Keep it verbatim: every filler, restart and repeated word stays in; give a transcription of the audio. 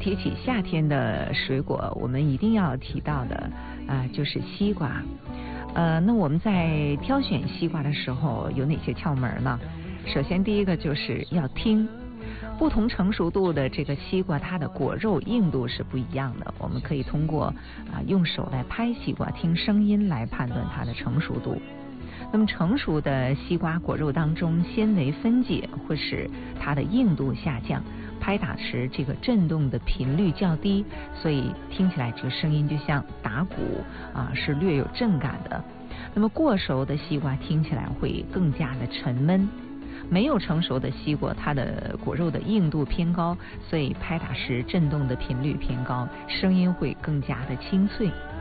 提起夏天的水果，我们一定要提到的啊、呃、就是西瓜。呃，那我们在挑选西瓜的时候有哪些窍门呢？首先第一个就是要听。不同成熟度的这个西瓜，它的果肉硬度是不一样的。我们可以通过啊用手来拍西瓜，听声音来判断它的成熟度。那么成熟的西瓜果肉当中，纤维分解会使它的硬度下降，拍打时这个震动的频率较低，所以听起来这个声音就像打鼓啊，是略有震感的。那么过熟的西瓜听起来会更加的沉闷。没有成熟的西瓜，它的果肉的硬度偏高，所以拍打时震动的频率偏高，声音会更加的清脆。